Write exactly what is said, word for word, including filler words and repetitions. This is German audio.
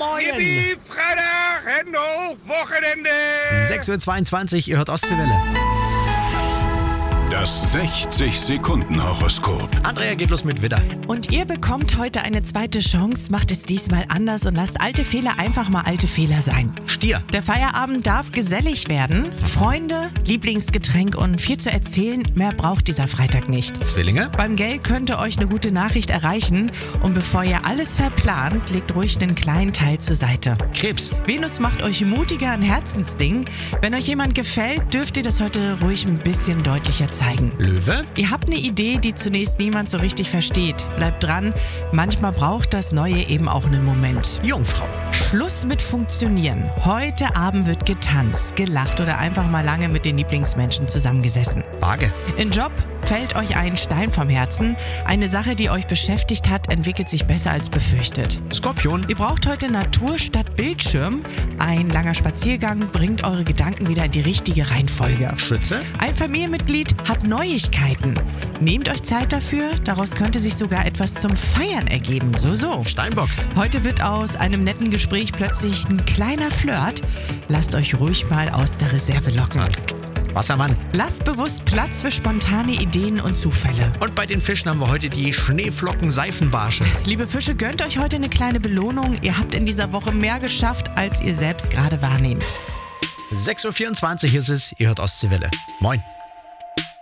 Moin! Yippie, Freitag, Hände hoch, Wochenende! sechs Uhr zweiundzwanzig, ihr hört Ostseewelle. Das sechzig-Sekunden-Horoskop. Andrea geht los mit Widder. Und ihr bekommt heute eine zweite Chance, macht es diesmal anders und lasst alte Fehler einfach mal alte Fehler sein. Stier. Der Feierabend darf gesellig werden. Freunde, Lieblingsgetränk und viel zu erzählen, mehr braucht dieser Freitag nicht. Zwillinge. Beim Geld könnte euch eine gute Nachricht erreichen und bevor ihr alles verplant, legt ruhig einen kleinen Teil zur Seite. Krebs. Venus macht euch mutiger, ein Herzensding. Wenn euch jemand gefällt, dürft ihr das heute ruhig ein bisschen deutlicher zeigen. Löwe. Ihr habt eine Idee, die zunächst niemand so richtig versteht. Bleibt dran, manchmal braucht das Neue eben auch einen Moment. Jungfrau. Schluss mit Funktionieren. Heute Abend wird getanzt, gelacht oder einfach mal lange mit den Lieblingsmenschen zusammengesessen. Waage. Im Job fällt euch ein Stein vom Herzen. Eine Sache, die euch beschäftigt hat, entwickelt sich besser als befürchtet. Skorpion. Ihr braucht heute Natur statt Bildschirm. Ein langer Spaziergang bringt eure Gedanken wieder in die richtige Reihenfolge. Schütze. Ein Familienmitglied hat Neuigkeiten. Nehmt euch Zeit dafür, daraus könnte sich sogar etwas zum Feiern ergeben. So, so. Steinbock. Heute wird aus einem netten Gespräch plötzlich ein kleiner Flirt. Lasst euch ruhig mal aus der Reserve locken. Wassermann. Lasst bewusst Platz für spontane Ideen und Zufälle. Und bei den Fischen haben wir heute die Schneeflocken-Seifenbarsche. Liebe Fische, gönnt euch heute eine kleine Belohnung. Ihr habt in dieser Woche mehr geschafft, als ihr selbst gerade wahrnehmt. sechs Uhr vierundzwanzig ist es, ihr hört Ostseewelle. Moin.